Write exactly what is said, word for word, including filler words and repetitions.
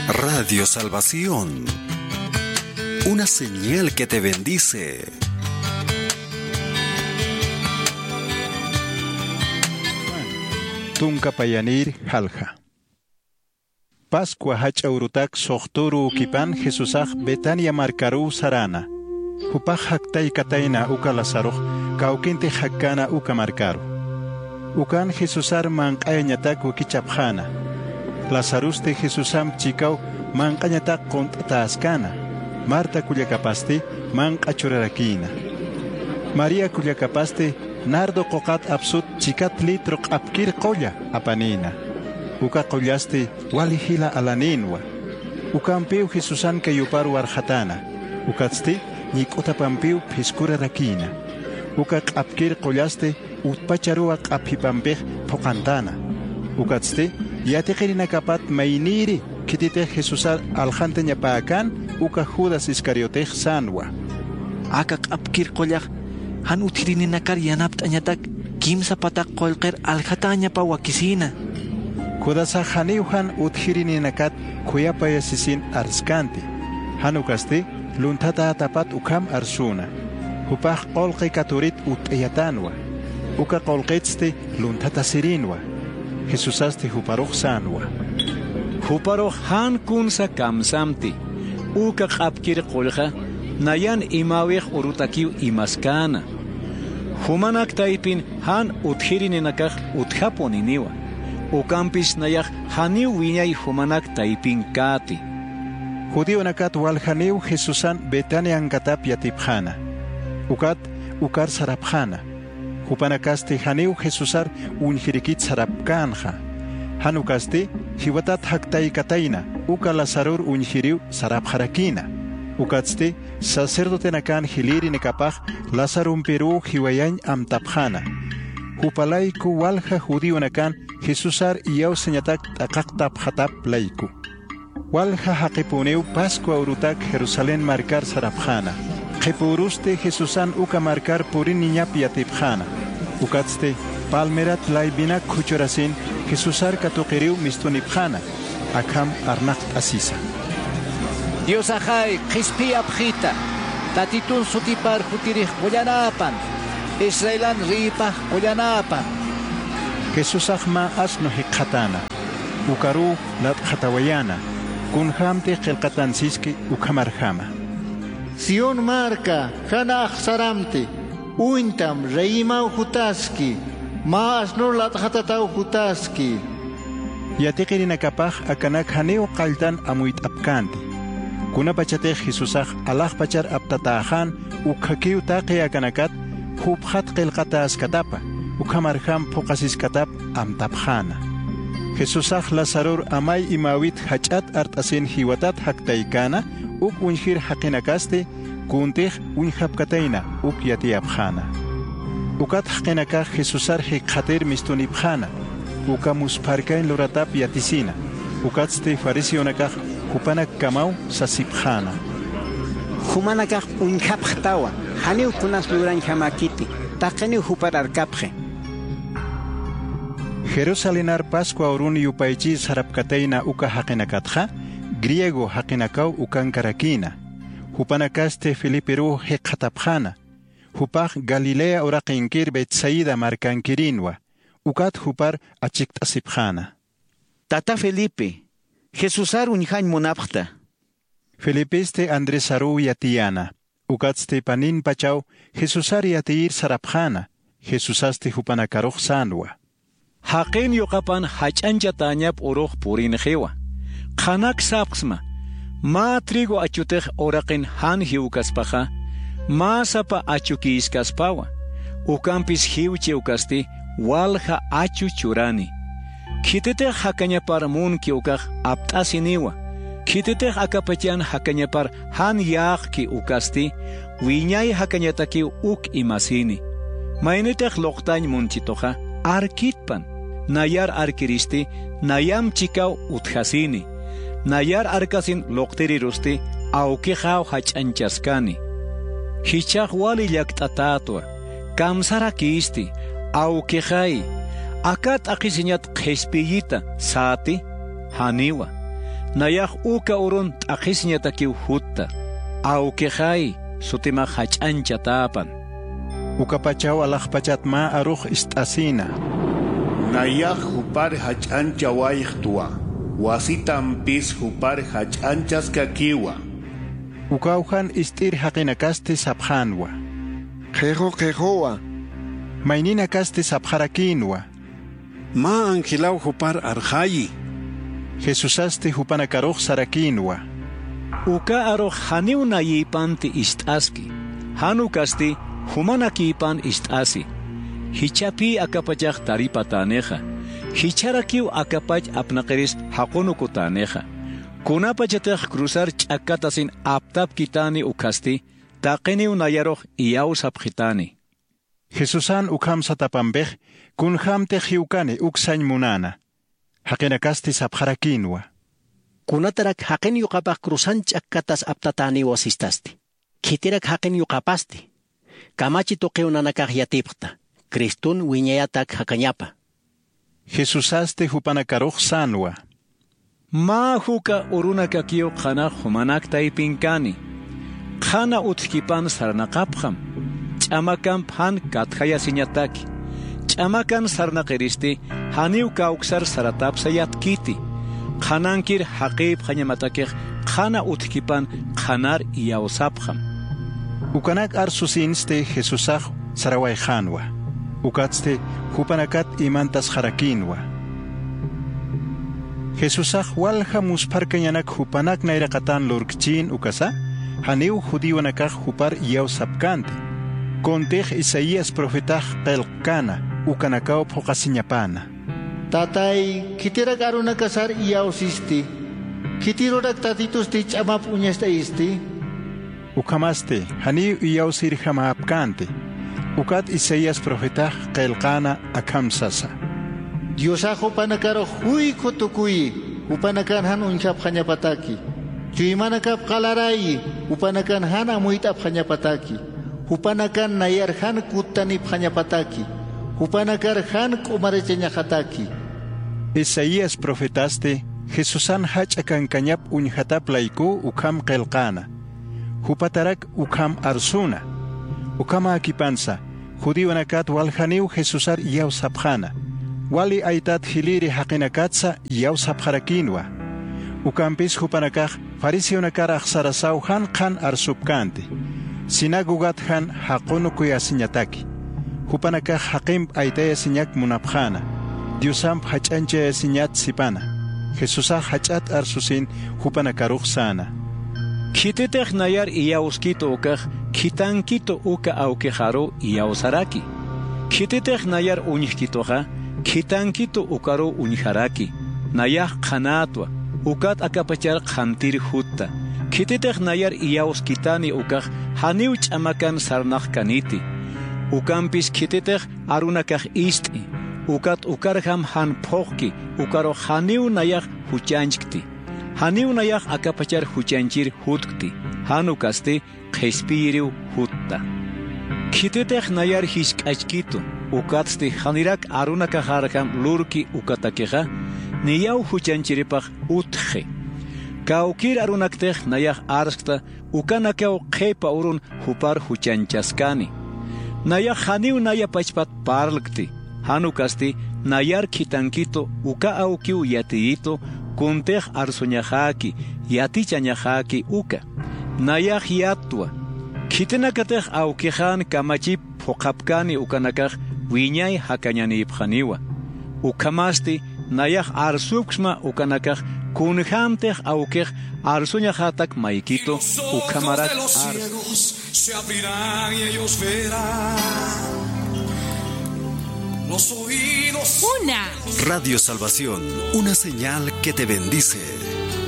Radio Salvación, una señal que te bendice. Tunka payanir halja. Pascua hachaurutak sohturu kipan Jesusaj Betania marcaru sarana. Hupaj haktay kataina uka Lazaroj kaukinte hakkana uka marcaru. Ukan Jesusar manqayañatak wikichapjana. Lazaruste Jesusam chikau manqañatak kontataaskana. Marta kullakapaste manqachurarakina. María kullakapaste nardo qoqat absut chikat litro qapkir qolla apanina. Uka qollaste walihila alaninwa. Ukampiu Jesusan kayuparu arjatana. Ukatste nikotapampiu piskura rakina. Uka qapkir qollaste utpacharua qaphipampej poqantana. Ukatste yatiqirina kapat mainiri kitite Jesusar aljante ñapaakan uka Judas Iscariotej sanwa. Aka qapkir qollaj han utirinakar yanapt'añatak kimsa patak qollqer aljatañapa wakisina. Kudasa haniuhan uthirininakat kuyapayasisin arskanti. Hanukaste luntata tapat ukam arsuna. Hupaj qolqi katurit ut'ayatanwa. Uka qolqitste luntata sirinwa. Jesusaste huparuj sanwa. Huparuj han kunsa kamsamti. Uka qapkir qolqa nayan imawih urutakiw imaskana. Humanak taipin han uthirinakaj uthaponiniwa. Ukampis nayaj haniw wiñay humanak taipin kati. Judío nakat walhaniw Jesusan Betania ankatap yatipjana. Ukat ukar sarapjana. Hupanakaste haniw Jesusar unjirikit sarapkanja. Hanukaste hiwatat haktay kataina uka Lazarur unjiriw sarapjarakina. Ukatste sacerdote nakan hiliri nekapaj Lazarum Peru hiwayañ amtapjana. Hupalaiku walja judío nakan Jesusar iyaw señatak takaqtap hatap laiku. Walja haqipuneu Pascua urutak Jerusalén marcar sarapjana. Jepuruste Jesusan uka marcar purin niñap yatipjana. Ukatste palmerat laibinak kuchorasin Jesusar katuqiriw mistunipjana. Akam arnaqt asisa. Dios ajay qispi abjita. Tatitun sutipar jutirij qollanapan. Israelan ripaj qollanapan. Jesús ahma asno hiqatana. Ukaru lat khatawayana. Kunhamte qilqatansiski ukamarjama. Sion marca hanaj saramte. Uintam reimau hutaski. Ma asno lat khatatau hutaski. Yatiqirina kapaj akanak haneo qaltan amuit apkanti. Kuna pachatej Jesusaj alaj pachar aptatajan ukhakiu taqi akanakat hubhat qilqatas katapa. Ukamarjam pokasis katap amtapjana. Jesusaj Lazarur amay imawit hachat artasin hiwatat haktaykana uk unjir haqinakaste kuntej unjapkataina uk yatiapjana. Ukat haqinaka Jesusar hiqater mistunipjana. Uka musparkain loratap yatisina. Ukatste farisionakaj hupanak kamau sasipjana. Humanakaj unjapjtawa. Haniu kunas luran jamakiti. Taqeni hupararkapje. Jerusalenar Pascua uruni yupaychi sarapkataina uka haqinakatja, griego haqinakau ukan karakina. Hupanakaste Filiperu heqatapjana. Hupaj Galilea uraqinkir Betsaida markankirinwa. Ukat hupar achiktasipjana. Tata Felipe, Jesusar unjañ monapjta. Felipeste Andresaru yatiana. Ukatste panin pachau Jesusar yatiir sarapjana. Jesusaste hupanakaruj sanwa. Haqin yuqapan hach'anchatañap uruq purinjewa. Qanak sapqsma. Ma trigo achutej oraqin han hiukaspaja. Ma sapa achukiiskaspawa. Ukampis hiuchi ukasti walja achu churani. Kitetej hakañapar mun kiukaj aptasiniwa. Kitetej akapachan hakañapar han yaqki ukasti. Wiñay hakañataki uk imasini. Mainetej loqtañ munchitoja arkitpan. Nayar arkiristi, nayam chikau uthasini. Nayar arkasin loqtirirusti, aukijaw hachanchaskani. Hichaq wali llaqtatatwa, kamsara kiisti, aukijay. Akat akisiñat qhispiyita, sati, haniwa. nayaq uka urun t'aqisñatakiw hutta awqijay sutima hach'anchatapan Ukapachaw alaqpachatma aruq ist'asina Nayaq hupar hach'ancha wayqtuwa wasitampis hupar hach'anchas kakiwa Ukauhan istir haqinakaste saphanwa Qejo qejowa Maininakaste sapharakinwa Ma angilaw hupar arhayi Jesusaste hupanakaruq sarakinwa uka aruq haniw nayipanti ist'aski hanukasti humanakipan ist'asi hichapi akapachaq taripataneja hicharakiw akapach apnaqeris haqunukutaneja kunapachataq cruzar ch'akatasin aptap kitani ukasti taqiniw nayaruq iyaw sapqitani Jesusan ukham satapambej kunhamte hiukani uksañ munana Haqinakasti sapharakinwa Kunatarak haqin yuqapaq cruzan ch'akkatas aptatani wasistasti Kitirak haqin yuqapasti Kamachi toqeunanakaq yatipqta Cristun wiñayatak haqañapa Jesusaste hupanakaruq sanwa ma huka urunakakiyo qana humanakta ipinkani qana utkipan sarnaqapqam ch'amakan phan kathaya siñataki ch'amakan sarnaqiristi haniw kawksar saratapsayatkiti qanankir haqib qañamatakiq qana utkipan qanar iyawsapqam Ukanak arsusinste Jesusaj sarawayjanwa Ukatste hupanakat imantas harakinwa Jesusaj walja musparkañanak hupanak nairaqatan lurkchin ukasa haniw judiwanakaq hupar iyawsapkante Kontej Isaías profetaj qelqana ukanakaw phuqasiñapana Tatay kitirak arunakasar iyawsisti Kitirorak tatitusti ch'amap uñasta isti Ukamaste haniw iyawsir hamaapkante Ukat Isaías profetaj qelqana akamsasa Diosa hupanakaro huy kutukuyi Hupanakan han unchap hañapataki Chuymanakap qalarayi Hupanakan han amuytap hañapataki Hupanakan nayar han kutanip hañapataki Hupanakar han kumarecheñajataki Isaías profetaste Jesusan hach'akankañap uñhatap layku ukam qelqana Hupatarak ukam arsuna Ukama akipansa Judiwanakat walhaniw Jesusar iyaw sapjana Wali aitat hiliri haqinakatsa iyaw sapjarakinwa Ukampis hupanakaq fariseonakar aqsarasaw han qan arsupkante Sinagugat han haqunukuyasinñataki Hupanakaq haqim aitayasiñak munapjana Diosam hach'anchayasiñat sipana Jesusaj hach'at arsusin hupanakaruq sana Kititej nayar iyawskito ukaq kitankito uka awqijaro iyawsaraki Kititej nayar uñijkitoqa kitankito ukaro uñijaraki nayaq qanatwa ukat akapachar qantir hutta Kititej nayar iyawskitani ukaq haniw ch'amakan sarnaq kaniti Ukampis kititej arunakaq ist'i ukat ukarham han phoqki ukaro haniw nayaq huchanchkti haniw nayaq akapachar huchanchir hutkti hanukasti qhispiriw hutta kititej nayar hisk'achkito ukatsti hanirak arunakajarham lurki ukatakeqa niyaw huchanchiripaq utqi kawkir arunaktej nayaq arskta ukanakaw qhipa urun hupar huchanchaskani nayaq haniw naya pachpat parlakti hanukasti nayar kitankito uka awkiw yatiyito kuntej arsuñajaki yatichañajaki uka nayaq yatwa kitinakatej awkijan kamachip phuqapkani ukanakaq wiñay hakañanipqaniwa ukamasti nayaq arsupksma ukanakaq kunhamtej awkij arsuñajatak maykito ukamarak se abrirán y ellos verán los oídos. Una Radio Salvación, una señal que te bendice.